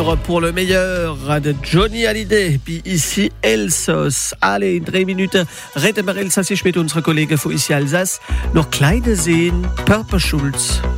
vivre pour le meilleur de Johnny Hallyday. Puis ici, Elsass. Allez, in 3 Minuten reden wir Elsassisch mit unserer Kollegen von ici Alsace. Noch kleine sehen, Purple Schulz.